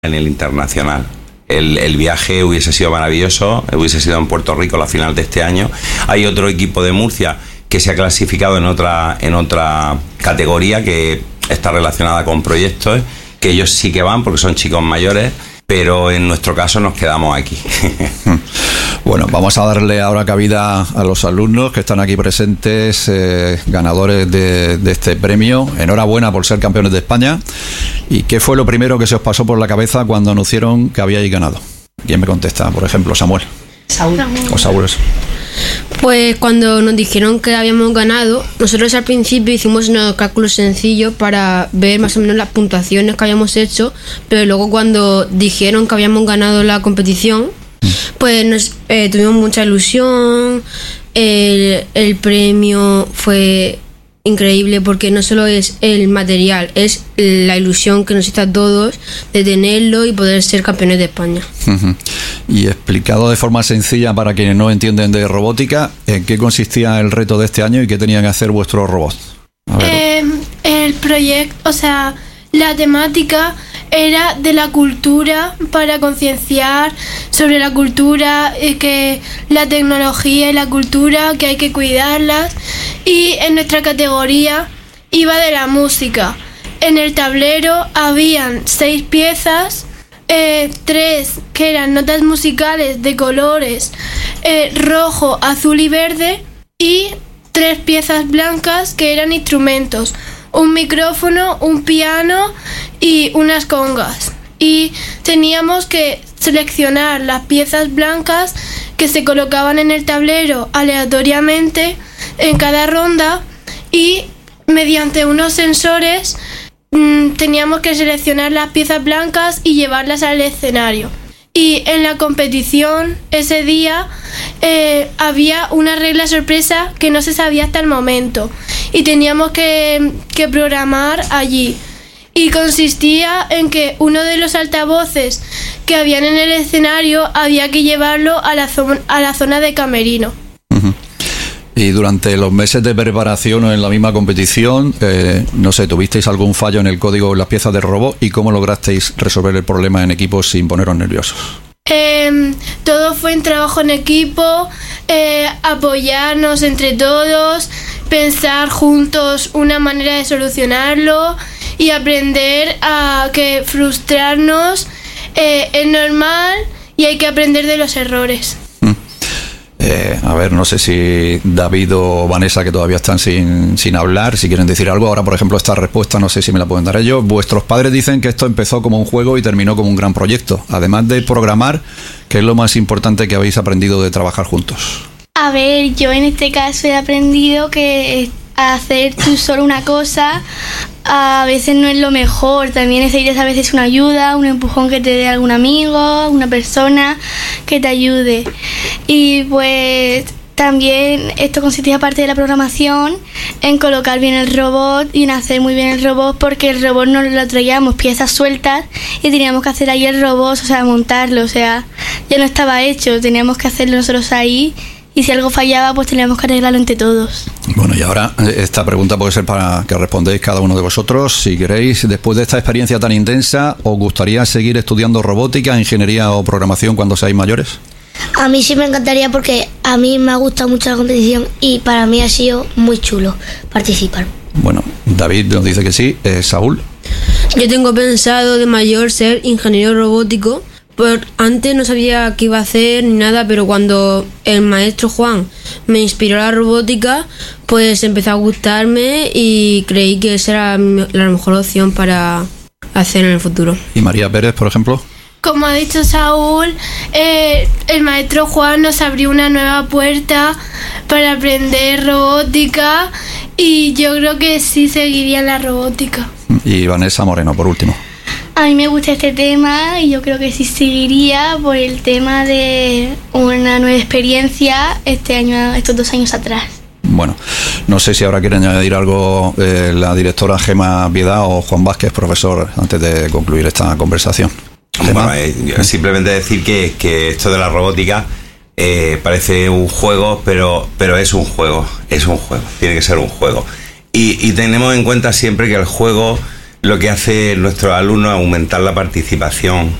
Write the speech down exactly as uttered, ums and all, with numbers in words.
en el internacional. El, el viaje hubiese sido maravilloso, hubiese sido en Puerto Rico la final de este año. Hay otro equipo de Murcia que se ha clasificado en otra, en otra categoría que está relacionada con proyectos, que ellos sí que van porque son chicos mayores, pero en nuestro caso nos quedamos aquí. Bueno, vamos a darle ahora cabida a los alumnos que están aquí presentes, eh, ganadores de, de este premio. Enhorabuena por ser campeones de España. ¿Y qué fue lo primero que se os pasó por la cabeza cuando anunciaron que habíais ganado? ¿Quién me contesta? Por ejemplo, Samuel. Saúl. O Saúl. Pues cuando nos dijeron que habíamos ganado, nosotros al principio hicimos unos cálculos sencillos para ver más o menos las puntuaciones que habíamos hecho, pero luego cuando dijeron que habíamos ganado la competición, pues nos, eh, tuvimos mucha ilusión. El, el premio fue increíble porque no solo es el material, es la ilusión que nos hizo a todos de tenerlo y poder ser campeones de España. Uh-huh. Y explicado de forma sencilla para quienes no entienden de robótica, ¿en qué consistía el reto de este año y qué tenían que hacer vuestros robots? A ver. Eh, el proyecto, o sea, la temática era de la cultura, para concienciar sobre la cultura, eh, que la tecnología y la cultura, que hay que cuidarlas. Y en nuestra categoría iba de la música. En el tablero habían seis piezas, eh, tres que eran notas musicales de colores eh, rojo, azul y verde, y tres piezas blancas que eran instrumentos, un micrófono, un piano y unas congas. Y teníamos que seleccionar las piezas blancas que se colocaban en el tablero aleatoriamente en cada ronda, y mediante unos sensores mmm, teníamos que seleccionar las piezas blancas y llevarlas al escenario. Y en la competición ese día eh, había una regla sorpresa que no se sabía hasta el momento y teníamos que, que programar allí. Y consistía en que uno de los altavoces que habían en el escenario había que llevarlo a la, zo- a la zona de camerino. Uh-huh. Y durante los meses de preparación o en la misma competición, eh, no sé, ¿tuvisteis algún fallo en el código o en las piezas del robot? ¿Y cómo lograsteis resolver el problema en equipo sin poneros nerviosos? Eh, todo fue en trabajo en equipo, eh, apoyarnos entre todos, pensar juntos una manera de solucionarlo y aprender a que frustrarnos eh, es normal y hay que aprender de los errores. Mm. Eh, a ver, no sé si David o Vanessa, que todavía están sin, sin hablar, si quieren decir algo. Ahora, por ejemplo, esta respuesta no sé si me la pueden dar ellos. Vuestros padres dicen que esto empezó como un juego y terminó como un gran proyecto. Además de programar, ¿qué es lo más importante que habéis aprendido de trabajar juntos? A ver, yo en este caso he aprendido que hacer tú solo una cosa a veces no es lo mejor. También necesitas a veces una ayuda, un empujón que te dé algún amigo, una persona que te ayude. Y pues también esto consistía, aparte de la programación, en colocar bien el robot y en hacer muy bien el robot, porque el robot nos lo traíamos piezas sueltas y teníamos que hacer ahí el robot, o sea, montarlo, o sea, ya no estaba hecho, teníamos que hacerlo nosotros ahí. Y si algo fallaba, pues teníamos que arreglarlo entre todos. Bueno, y ahora esta pregunta puede ser para que respondéis cada uno de vosotros. Si queréis, después de esta experiencia tan intensa, ¿os gustaría seguir estudiando robótica, ingeniería o programación cuando seáis mayores? A mí sí me encantaría, porque a mí me ha gustado mucho la competición y para mí ha sido muy chulo participar. Bueno, David nos dice que sí. Eh, Saúl. Yo tengo pensado de mayor ser ingeniero robótico. Por, antes no sabía qué iba a hacer ni nada, pero cuando el maestro Juan me inspiró a la robótica, pues empezó a gustarme y creí que esa era la mejor opción para hacer en el futuro. ¿Y María Pérez, por ejemplo? Como ha dicho Saúl, eh, el maestro Juan nos abrió una nueva puerta para aprender robótica y yo creo que sí seguiría en la robótica. Y Vanessa Moreno, por último. A mí me gusta este tema y yo creo que sí seguiría por el tema de una nueva experiencia este año, estos dos años atrás. Bueno, no sé si ahora quiere añadir algo eh, la directora Gemma Piedad o Juan Vázquez, profesor, antes de concluir esta conversación. Bueno, eh, simplemente decir que, que esto de la robótica eh, parece un juego, pero, pero es un juego, es un juego, tiene que ser un juego. Y, y tenemos en cuenta siempre que el juego lo que hace nuestros alumnos es aumentar la participación